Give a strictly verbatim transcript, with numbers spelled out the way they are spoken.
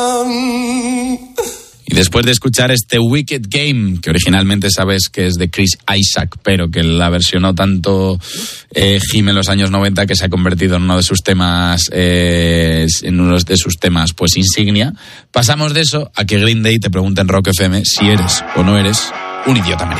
Y después de escuchar este Wicked Game, que originalmente sabes que es de Chris Isaac, pero que la versionó tanto eh, Jim en los años noventa que se ha convertido en uno de sus temas, eh, en uno de sus temas, pues insignia, pasamos de eso a que Green Day te pregunte en Rock F M si eres o no eres un idiota americano.